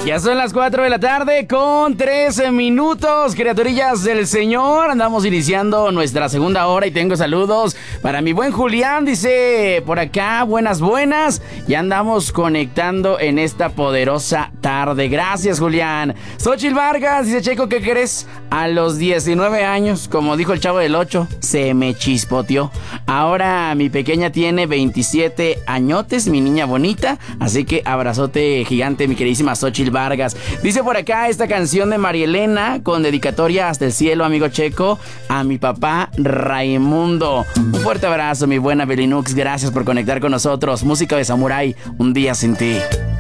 Ya son las 4 de la tarde con 13 minutos, criaturillas del Señor. Andamos iniciando nuestra segunda hora y tengo saludos para mi buen Julián. Dice por acá, buenas. Ya andamos conectando en esta poderosa tarde. Gracias, Julián. Xochitl Vargas dice, Checo, ¿qué crees? A los 19 años, como dijo el Chavo del 8, se me chispoteó. Ahora mi pequeña tiene 27 añotes, mi niña bonita. Así que abrazote gigante, mi queridísima Xochitl Vargas. Dice por acá esta canción de María Elena con dedicatoria hasta el cielo, amigo Checo, a mi papá Raimundo. Un fuerte abrazo, mi buena Belinux. Gracias por conectar con nosotros. Música de Samurai, Un día sin ti.